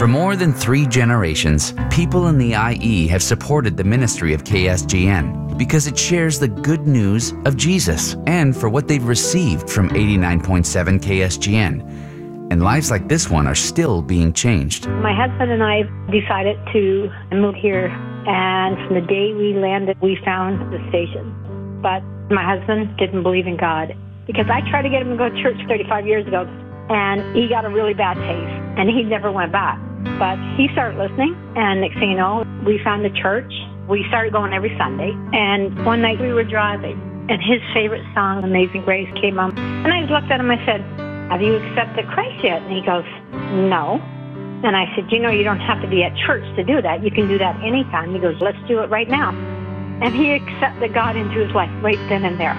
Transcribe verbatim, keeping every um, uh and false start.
For more than three generations, people in the I E have supported the ministry of K S G N because it shares the good news of Jesus and for what they've received from eighty-nine point seven K S G N. And lives like this one are still being changed. My husband and I decided to move here, and from the day we landed, we found the station. But my husband didn't believe in God because I tried to get him to go to church thirty-five years ago, and he got a really bad taste, and he never went back. But he started listening, and next thing you know, we found a church. We started going every Sunday, and one night we were driving, and his favorite song, Amazing Grace, came on. And I looked at him, I said, have you accepted Christ yet? And he goes, no. And I said, you know, you don't have to be at church to do that. You can do that anytime. He goes, let's do it right now. And he accepted God into his life right then and there.